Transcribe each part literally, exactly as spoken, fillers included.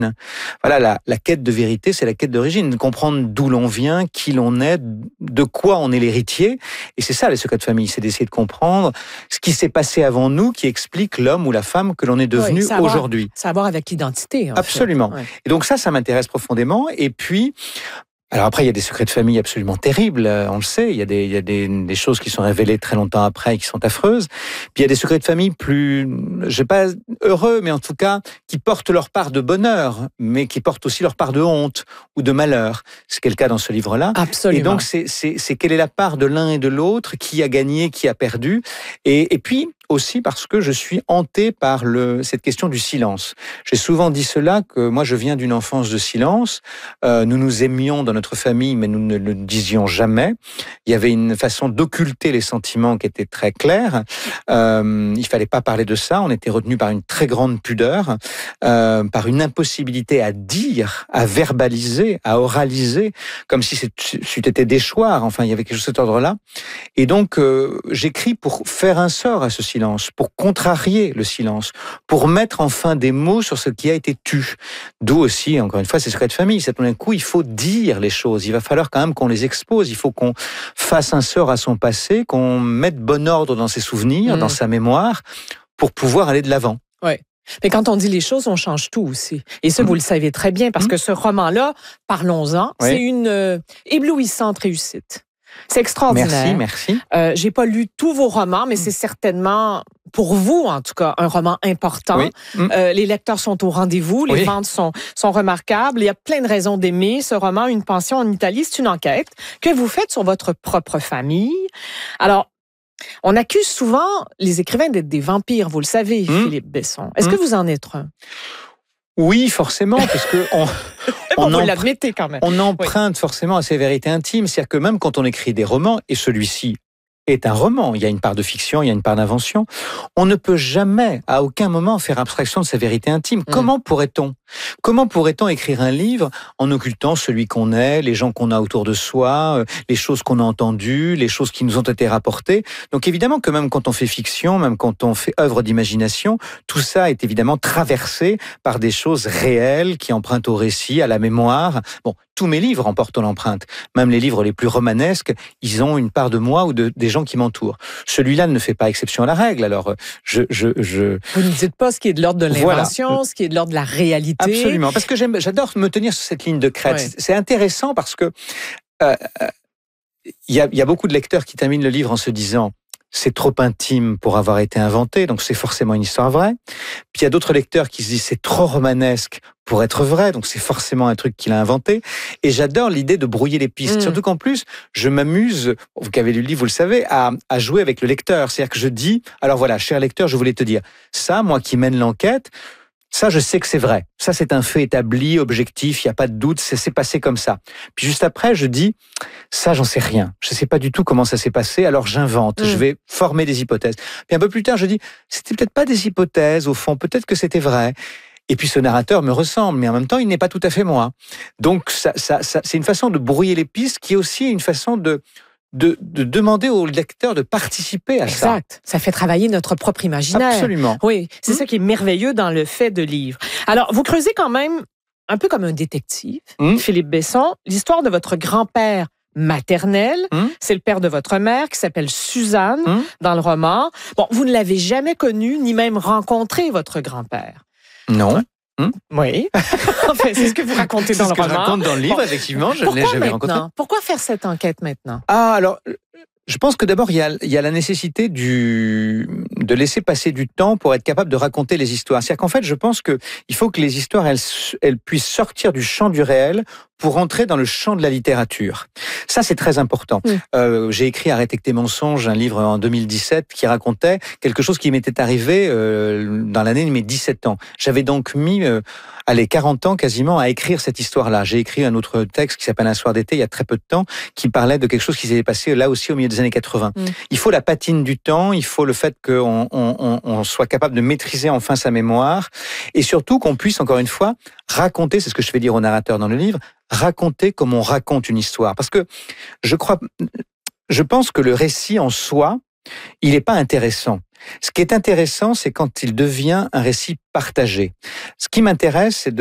Voilà, la, la quête de vérité, c'est la quête d'origine, comprendre d'où l'on vient, qui l'on est, de quoi on est l'héritier. Et c'est ça, les secrets de famille, c'est d'essayer de comprendre ce qui s'est passé avant nous, qui explique l'homme ou la femme que l'on est devenu oui, aujourd'hui. Ça a à voir avec l'identité. En Absolument. Fait. Ouais. Et donc ça, ça m'intéresse profondément. Et puis, alors après, il y a des secrets de famille absolument terribles, on le sait. Il y a des, il y a des, des choses qui sont révélées très longtemps après et qui sont affreuses. Puis il y a des secrets de famille plus, je sais pas, heureux, mais en tout cas, qui portent leur part de bonheur, mais qui portent aussi leur part de honte ou de malheur. C'est le cas dans ce livre-là. Absolument. Et donc, c'est, c'est, c'est quelle est la part de l'un et de l'autre, qui a gagné, qui a perdu. Et, et puis, aussi parce que je suis hanté par le, cette question du silence. J'ai souvent dit cela, que moi je viens d'une enfance de silence. Euh, nous nous aimions dans notre famille, mais nous ne le disions jamais. Il y avait une façon d'occulter les sentiments qui était très claire. Euh, il fallait pas parler de ça. On était retenu par une très grande pudeur, euh, par une impossibilité à dire, à verbaliser, à oraliser, comme si c'eût été déchoir. Enfin, il y avait quelque chose de cet ordre-là. Et donc, euh, j'écris pour faire un sort à ce silence, pour contrarier le silence, pour mettre enfin des mots sur ce qui a été tu. D'où aussi, encore une fois, ces secrets de famille. C'est tout d'un coup, il faut dire les choses. Il va falloir quand même qu'on les expose. Il faut qu'on fasse un sort à son passé, qu'on mette bon ordre dans ses souvenirs, mmh. dans sa mémoire, pour pouvoir aller de l'avant. Oui. Mais quand on dit les choses, on change tout aussi. Et ça, mmh. vous le savez très bien, parce mmh. que ce roman-là, parlons-en, oui. c'est une euh, éblouissante réussite. C'est extraordinaire. Merci, merci. Euh, j'ai pas lu tous vos romans, mais c'est certainement, pour vous en tout cas, un roman important. Oui. Euh, les lecteurs sont au rendez-vous, les oui. ventes sont, sont remarquables. Il y a plein de raisons d'aimer ce roman, Une pension en Italie. C'est une enquête que vous faites sur votre propre famille. Alors, on accuse souvent les écrivains d'être des vampires, vous le savez, mmh. Philippe Besson. Est-ce mmh. que vous en êtes un? Oui, forcément, parce que on, on, vous l'admettez quand même. On emprunte oui. forcément à ses vérités intimes. C'est-à-dire que même quand on écrit des romans, et celui-ci est un roman, il y a une part de fiction, il y a une part d'invention, on ne peut jamais, à aucun moment, faire abstraction de sa vérité intime. Mmh. Comment pourrait-on Comment pourrait-on écrire un livre en occultant celui qu'on est, les gens qu'on a autour de soi, les choses qu'on a entendues, les choses qui nous ont été rapportées? Donc évidemment que même quand on fait fiction, même quand on fait œuvre d'imagination, tout ça est évidemment traversé par des choses réelles qui empruntent au récit, à la mémoire. Bon, tous mes livres en portent l'empreinte. Même les livres les plus romanesques, ils ont une part de moi ou de, des gens qui m'entourent. Celui-là ne fait pas exception à la règle. Alors, je... je, je... Vous ne dites pas ce qui est de l'ordre de l'invention, voilà. ce qui est de l'ordre de la réalité. Absolument, parce que j'aime, j'adore me tenir sur cette ligne de crête. Ouais. C'est intéressant parce que euh, y a, y a beaucoup de lecteurs qui terminent le livre en se disant c'est trop intime pour avoir été inventé, donc c'est forcément une histoire vraie. Puis il y a d'autres lecteurs qui se disent c'est trop romanesque pour être vrai, donc c'est forcément un truc qu'il a inventé. Et j'adore l'idée de brouiller les pistes. Mmh. Surtout qu'en plus, je m'amuse, vous qui avez lu le livre, vous le savez, à, à jouer avec le lecteur. C'est-à-dire que je dis, alors voilà, cher lecteur, je voulais te dire, ça, moi qui mène l'enquête, ça, je sais que c'est vrai. Ça, c'est un fait établi, objectif, il n'y a pas de doute, ça s'est passé comme ça. Puis juste après, je dis, ça, j'en sais rien. Je ne sais pas du tout comment ça s'est passé, alors j'invente, mmh. je vais former des hypothèses. Puis un peu plus tard, je dis, c'était peut-être pas des hypothèses, au fond, peut-être que c'était vrai. Et puis ce narrateur me ressemble, mais en même temps, il n'est pas tout à fait moi. Donc, ça, ça, ça, c'est une façon de brouiller les pistes qui est aussi une façon de... De, de demander au lecteur de participer à exact. ça. Exact. Ça fait travailler notre propre imaginaire. Absolument. Oui, c'est mmh. ça qui est merveilleux dans le fait de livre. Alors, vous creusez quand même, un peu comme un détective, mmh. Philippe Besson, l'histoire de votre grand-père maternel. Mmh. C'est le père de votre mère qui s'appelle Suzanne mmh. dans le roman. Bon, vous ne l'avez jamais connu, ni même rencontré, votre grand-père. Non. Ouais. Hum? Oui. Enfin, c'est ce que vous racontez dans le roman. C'est ce que je raconte dans le livre, bon. effectivement. Je ne l'ai jamais rencontré. Pourquoi faire cette enquête maintenant? Ah, alors, je pense que d'abord, il y a, il y a la nécessité du, de laisser passer du temps pour être capable de raconter les histoires. C'est-à-dire qu'en fait, je pense qu'il faut que les histoires, elles, elles puissent sortir du champ du réel pour entrer dans le champ de la littérature. Ça, c'est très important. Mmh. Euh, j'ai écrit Arrêtez que tes mensonges, un livre en deux mille dix-sept qui racontait quelque chose qui m'était arrivé euh, dans l'année de mes dix-sept ans. J'avais donc mis, euh, allez, quarante ans quasiment à écrire cette histoire-là. J'ai écrit un autre texte qui s'appelle Un soir d'été, il y a très peu de temps, qui parlait de quelque chose qui s'était passé là aussi au milieu des années quatre-vingts. Mmh. Il faut la patine du temps, il faut le fait qu'on on, on, on soit capable de maîtriser enfin sa mémoire, et surtout qu'on puisse, encore une fois, raconter, c'est ce que je fais dire au narrateur dans le livre, raconter comme on raconte une histoire. Parce que je crois, je pense que le récit en soi, il n'est pas intéressant. Ce qui est intéressant, c'est quand il devient un récit partagé. Ce qui m'intéresse, c'est de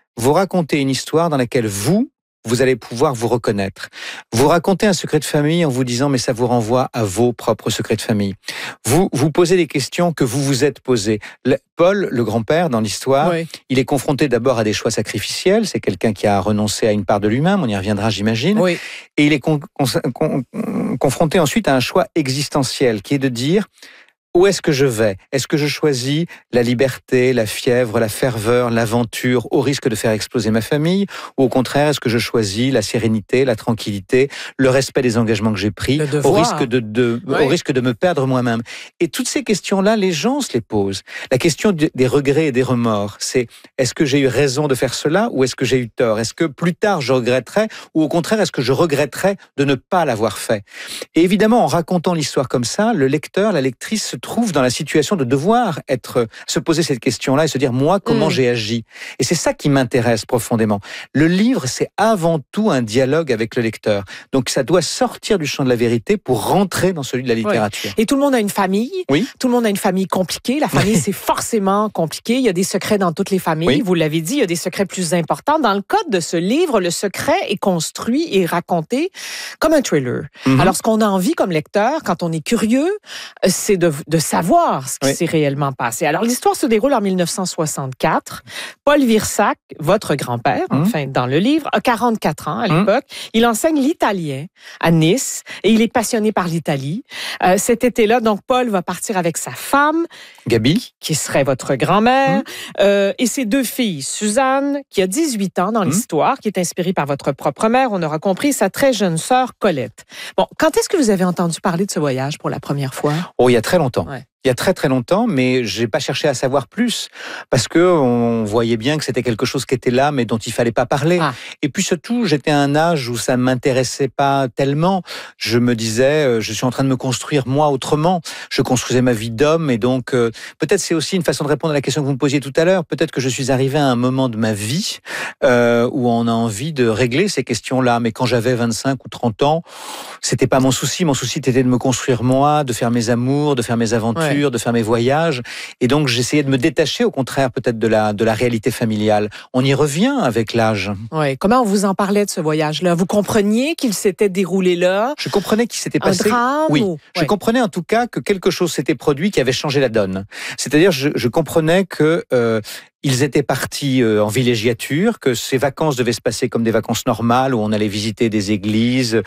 vous racontez une histoire dans laquelle vous, vous allez pouvoir vous reconnaître. Vous racontez un secret de famille en vous disant, mais ça vous renvoie à vos propres secrets de famille. Vous vous posez des questions que vous vous êtes posées. Le, Paul, le grand-père, dans l'histoire, oui. il est confronté d'abord à des choix sacrificiels. C'est quelqu'un qui a renoncé à une part de lui-même. On y reviendra, j'imagine. Oui. Et il est con, con, con, confronté ensuite à un choix existentiel, qui est de dire, où est-ce que je vais? Est-ce que je choisis la liberté, la fièvre, la ferveur, l'aventure, au risque de faire exploser ma famille? Ou au contraire, est-ce que je choisis la sérénité, la tranquillité, le respect des engagements que j'ai pris, au risque de, de, ouais. au risque de me perdre moi-même? Et toutes ces questions-là, les gens se les posent. La question des regrets et des remords, c'est est-ce que j'ai eu raison de faire cela ou est-ce que j'ai eu tort? Est-ce que plus tard je regretterais ou au contraire, est-ce que je regretterais de ne pas l'avoir fait? Et évidemment, en racontant l'histoire comme ça, le lecteur, la lectrice se trouve dans la situation de devoir être, se poser cette question-là et se dire, moi, comment mmh. j'ai agi? Et c'est ça qui m'intéresse profondément. Le livre, c'est avant tout un dialogue avec le lecteur. Donc, ça doit sortir du champ de la vérité pour rentrer dans celui de la littérature. Oui. Et tout le monde a une famille. Oui. Tout le monde a une famille compliquée. La famille, c'est forcément compliqué. Il y a des secrets dans toutes les familles. Oui. Vous l'avez dit, il y a des secrets plus importants. Dans le cas de ce livre, le secret est construit et raconté comme un thriller. Mmh. Alors, ce qu'on a envie comme lecteur, quand on est curieux, c'est de, de savoir ce qui oui. s'est réellement passé. Alors, l'histoire se déroule en dix-neuf cent soixante-quatre. Paul Virsac, votre grand-père, mmh. enfin, dans le livre, a quarante-quatre ans à l'époque. Mmh. Il enseigne l'italien à Nice et il est passionné par l'Italie. Euh, cet été-là, donc, Paul va partir avec sa femme, Gabi, qui serait votre grand-mère, mmh. euh, et ses deux filles, Suzanne, qui a dix-huit ans dans mmh. l'histoire, qui est inspirée par votre propre mère, on aura compris, sa très jeune sœur, Colette. Bon, quand est-ce que vous avez entendu parler de ce voyage pour la première fois? Oh, il y a très longtemps. Ouais. Il y a très très longtemps, mais j'ai pas cherché à savoir plus parce que on voyait bien que c'était quelque chose qui était là, mais dont il fallait pas parler. Ah. Et puis surtout, j'étais à un âge où ça m'intéressait pas tellement. Je me disais, je suis en train de me construire moi autrement. Je construisais ma vie d'homme, et donc euh, peut-être c'est aussi une façon de répondre à la question que vous me posiez tout à l'heure. Peut-être que je suis arrivé à un moment de ma vie euh, où on a envie de régler ces questions-là. Mais quand j'avais vingt-cinq ou trente ans, c'était pas mon souci. Mon souci était de me construire moi, de faire mes amours, de faire mes aventures. Ouais. de faire mes voyages, et donc j'essayais de me détacher au contraire peut-être de la, de la réalité familiale. On y revient avec l'âge. Oui. Comment on vous en parlait de ce voyage-là? Vous compreniez qu'il s'était déroulé là? Je comprenais qu'il s'était passé... Un drame? Oui, ou... je ouais. comprenais en tout cas que quelque chose s'était produit qui avait changé la donne. C'est-à-dire, je, je comprenais que... Euh, Ils étaient partis en villégiature, que ces vacances devaient se passer comme des vacances normales, où on allait visiter des églises,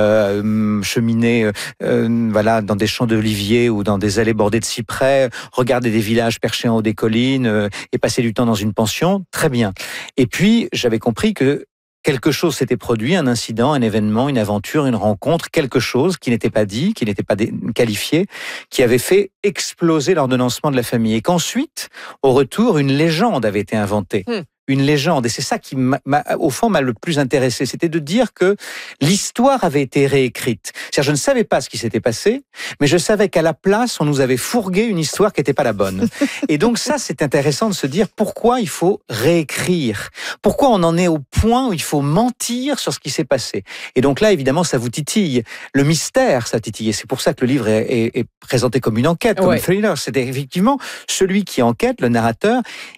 euh, cheminer euh, voilà, dans des champs d'oliviers ou dans des allées bordées de cyprès, regarder des villages perchés en haut des collines euh, et passer du temps dans une pension. Très bien. Et puis, j'avais compris que quelque chose s'était produit, un incident, un événement, une aventure, une rencontre, quelque chose qui n'était pas dit, qui n'était pas qualifié, qui avait fait exploser l'ordonnancement de la famille. Et qu'ensuite, au retour, une légende avait été inventée. Mmh. Une légende. Et c'est ça qui, m'a, au fond, m'a le plus intéressé. C'était de dire que l'histoire avait été réécrite. C'est-à-dire, je ne savais pas ce qui s'était passé, mais je savais qu'à la place, on nous avait fourgué une histoire qui n'était pas la bonne. Et donc ça, c'est intéressant de se dire pourquoi il faut réécrire. Pourquoi on en est au point où il faut mentir sur ce qui s'est passé. Et donc là, évidemment, ça vous titille. Le mystère, ça titille. Et c'est pour ça que le livre est, est, est présenté comme une enquête, comme ouais. un thriller. C'est effectivement celui qui enquête, le narrateur,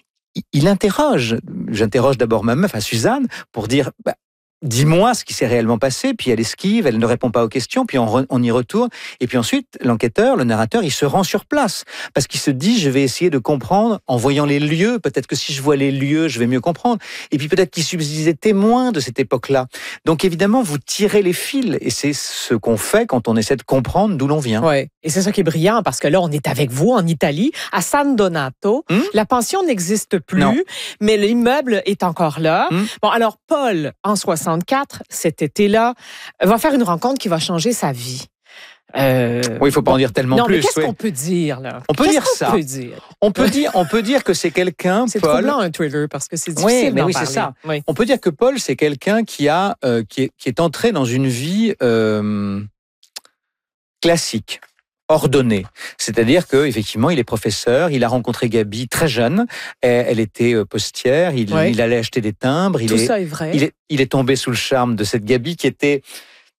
il interroge, j'interroge d'abord ma meuf, à Suzanne, pour dire, bah, dis-moi ce qui s'est réellement passé, puis elle esquive, elle ne répond pas aux questions, puis on, re, on y retourne, et puis ensuite, l'enquêteur, le narrateur, il se rend sur place, parce qu'il se dit, je vais essayer de comprendre, en voyant les lieux, peut-être que si je vois les lieux, je vais mieux comprendre, et puis peut-être qu'il subsistait témoin de cette époque-là. Donc évidemment, vous tirez les fils, et c'est ce qu'on fait quand on essaie de comprendre d'où l'on vient. Ouais. Et c'est ça qui est brillant, parce que là, on est avec vous en Italie, à San Donato. Hum? La pension n'existe plus, non. mais l'immeuble est encore là. Hum? Bon, alors, Paul, en soixante-quatre, cet été-là, va faire une rencontre qui va changer sa vie. Euh, oui, il faut pas bon, en dire tellement non, plus. Non, mais qu'est-ce oui. qu'on peut dire, là? On peut qu'est-ce dire qu'on ça. Peut dire? On peut dire, on peut dire que c'est quelqu'un, c'est Paul... C'est troublant, un thriller, parce que c'est difficile oui, mais d'en oui, parler. c'est ça. Oui. On peut dire que Paul, c'est quelqu'un qui a, euh, qui est, qui est entré dans une vie euh, classique. Ordonné. C'est-à-dire que effectivement, il est professeur, il a rencontré Gabi très jeune, elle était postière, il, ouais. il allait acheter des timbres, il Tout est, ça est vrai. Il est, il est tombé sous le charme de cette Gabi qui était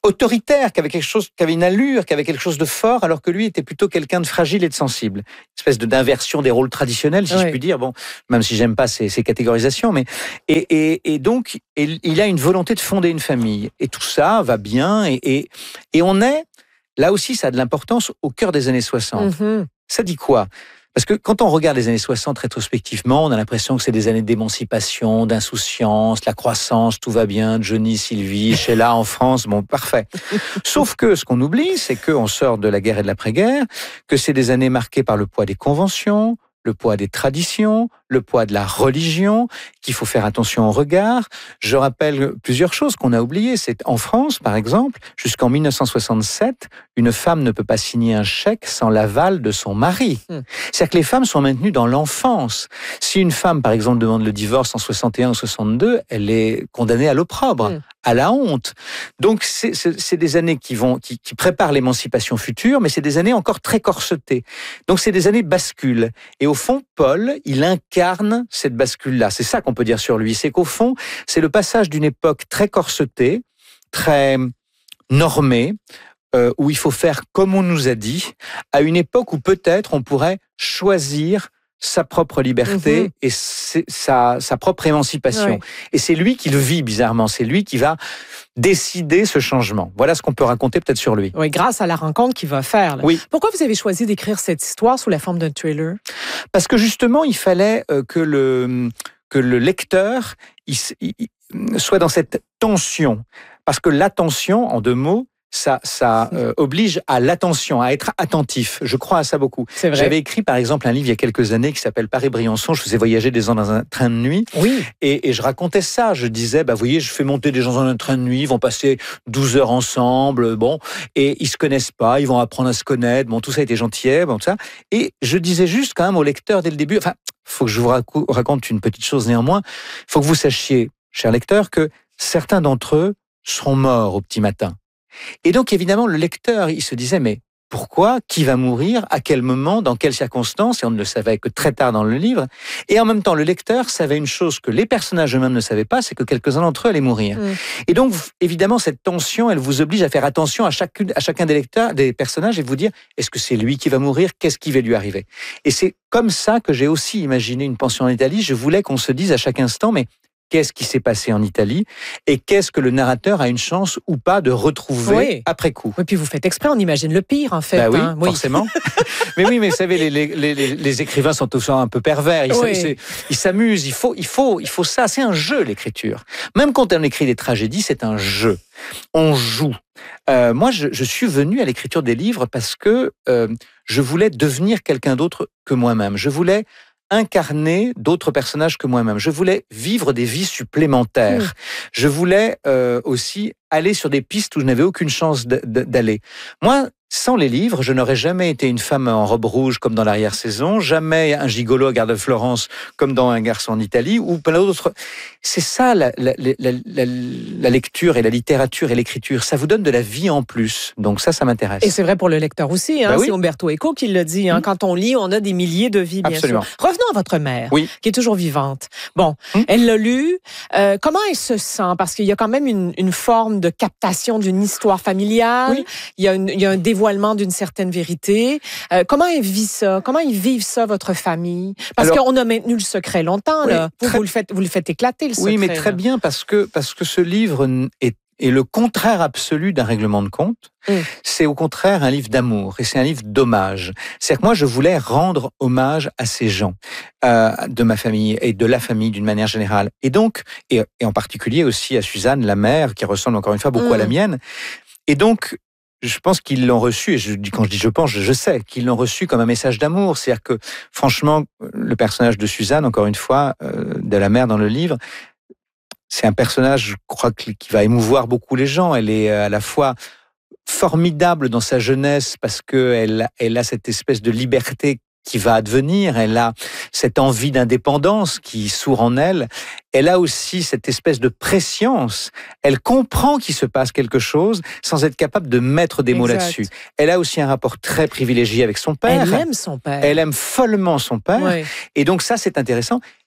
autoritaire, qui avait quelque chose, qui avait une allure, qui avait quelque chose de fort, alors que lui était plutôt quelqu'un de fragile et de sensible. Une espèce de d'inversion des rôles traditionnels, si oui. je puis dire. Bon, même si j'aime pas ces, ces catégorisations, mais et, et, et donc il a une volonté de fonder une famille. Et tout ça va bien. Et, et, et on est là aussi, ça a de l'importance au cœur des années soixante. Mm-hmm. Ça dit quoi? Parce que quand on regarde les années soixante rétrospectivement, on a l'impression que c'est des années d'émancipation, d'insouciance, la croissance, tout va bien, Johnny, Sylvie, Sheila en France, bon, parfait. Sauf que ce qu'on oublie, c'est qu'on sort de la guerre et de l'après-guerre, que c'est des années marquées par le poids des conventions, le poids des traditions, le poids de la religion, qu'il faut faire attention au regard. Je rappelle plusieurs choses qu'on a oubliées. C'est en France, par exemple, jusqu'en mille neuf cent soixante-sept, une femme ne peut pas signer un chèque sans l'aval de son mari. Mmh. C'est-à-dire que les femmes sont maintenues dans l'enfance. Si une femme, par exemple, demande le divorce en soixante et un ou soixante-deux, elle est condamnée à l'opprobre, mmh. à la honte. Donc, c'est, c'est, c'est des années qui vont, qui, qui préparent l'émancipation future, mais c'est des années encore très corsetées. Donc, c'est des années bascules. Et au fond, Paul, il incarne cette bascule-là. C'est ça qu'on peut dire sur lui. C'est qu'au fond, c'est le passage d'une époque très corsetée, très normée, euh, où il faut faire comme on nous a dit, à une époque où peut-être on pourrait choisir sa propre liberté mmh. et sa, sa propre émancipation. Oui. Et c'est lui qui le vit bizarrement. C'est lui qui va décider ce changement. Voilà ce qu'on peut raconter peut-être sur lui. Oui, grâce à la rencontre qu'il va faire. Là. Oui. Pourquoi vous avez choisi d'écrire cette histoire sous la forme d'un thriller? Parce que justement, il fallait que le, que le lecteur il, il, soit dans cette tension. Parce que l'attention, en deux mots, ça, ça euh, oblige à l'attention, à être attentif. Je crois à ça beaucoup. C'est vrai. J'avais écrit, par exemple, un livre il y a quelques années qui s'appelle Paris-Briançon. Je faisais voyager des gens dans un train de nuit. Oui. Et, et je racontais ça. Je disais, bah, vous voyez, je fais monter des gens dans un train de nuit. Ils vont passer douze heures ensemble. Bon. Et ils se connaissent pas. Ils vont apprendre à se connaître. Bon, tout ça était gentillet. Bon, tout ça. Et je disais juste quand même au lecteur dès le début, enfin, faut que je vous raconte une petite chose néanmoins. Il faut que vous sachiez, cher lecteur, que certains d'entre eux seront morts au petit matin. Et donc, évidemment, le lecteur, il se disait, mais pourquoi? Qui va mourir? À quel moment? Dans quelles circonstances? Et on ne le savait que très tard dans le livre. Et en même temps, le lecteur savait une chose que les personnages eux-mêmes ne savaient pas, c'est que quelques-uns d'entre eux allaient mourir. Mmh. Et donc, évidemment, cette tension, elle vous oblige à faire attention à, chacune, à chacun des lecteurs, des personnages, et vous dire, est-ce que c'est lui qui va mourir? Qu'est-ce qui va lui arriver? Et c'est comme ça que j'ai aussi imaginé Une pension en Italie. Je voulais qu'on se dise à chaque instant, mais qu'est-ce qui s'est passé en Italie et qu'est-ce que le narrateur a une chance ou pas de retrouver oui. après coup. Oui, puis vous faites exprès, on imagine le pire en fait. Bah oui, hein. oui. forcément. mais oui, mais vous savez, les, les, les, les écrivains sont tous un peu pervers. Ils, oui. ils s'amusent. Il faut, il faut, il faut ça. C'est un jeu, l'écriture. Même quand on écrit des tragédies, c'est un jeu. On joue. Euh, moi, je, je suis venu à l'écriture des livres parce que euh, je voulais devenir quelqu'un d'autre que moi-même. Je voulais incarner d'autres personnages que moi-même. Je voulais vivre des vies supplémentaires. Mmh. Je voulais euh, aussi aller sur des pistes où je n'avais aucune chance d'aller. Moi, sans les livres, je n'aurais jamais été une femme en robe rouge comme dans l'arrière-saison, jamais un gigolo à Gare de Florence comme dans Un garçon en Italie, ou plein d'autres. C'est ça la, la, la, la, la lecture et la littérature et l'écriture. Ça vous donne de la vie en plus. Donc ça, ça m'intéresse. Et c'est vrai pour le lecteur aussi. Hein? Bah oui. C'est Umberto Eco qui le dit. Hein? Mmh. Quand on lit, on a des milliers de vies, bien Absolument. sûr. Revenons à votre mère, oui. qui est toujours vivante. Bon, mmh. elle l'a lu. Euh, comment elle se sent? Parce qu'il y a quand même une, une forme de captation d'une histoire familiale. Oui. Il y a une, il y a un dévoilement d'une certaine vérité. Euh, comment elle vit ça? Comment ils vivent ça, votre famille? Parce Alors, qu'on a maintenu le secret longtemps. Oui, là. Vous, très... vous, le faites, vous le faites éclater, le secret. Oui, mais très là. bien, parce que, parce que ce livre est, est le contraire absolu d'un règlement de compte. Mmh. C'est au contraire un livre d'amour et c'est un livre d'hommage. C'est-à-dire que moi, je voulais rendre hommage à ces gens euh, de ma famille et de la famille d'une manière générale. Et donc, et, et en particulier aussi à Suzanne, la mère, qui ressemble encore une fois beaucoup mmh. à la mienne. Et donc, je pense qu'ils l'ont reçu, et je dis, quand je dis je pense, je, je sais qu'ils l'ont reçu comme un message d'amour. C'est-à-dire que, franchement, le personnage de Suzanne, encore une fois, euh, de la mère dans le livre, c'est un personnage, je crois, qui va émouvoir beaucoup les gens. Elle est à la fois formidable dans sa jeunesse parce qu'elle elle a cette espèce de liberté qui va advenir, elle a cette envie d'indépendance qui sourd en elle, elle a aussi cette espèce de prescience, elle comprend qu'il se passe quelque chose sans être capable de mettre des mots exact. Là-dessus. Elle a aussi un rapport très privilégié avec son père. Elle aime son père. Elle aime follement son père, oui. Et donc ça c'est intéressant.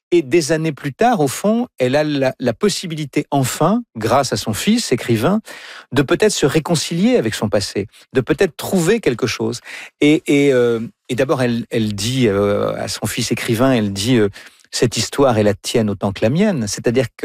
Et des années plus tard, au fond, elle a la, la possibilité, enfin, grâce à son fils, écrivain, de peut-être se réconcilier avec son passé, de peut-être trouver quelque chose. Et, et, euh, et d'abord, elle, elle dit euh, à son fils écrivain, elle dit euh, « cette histoire est la tienne autant que la mienne ». C'est-à-dire que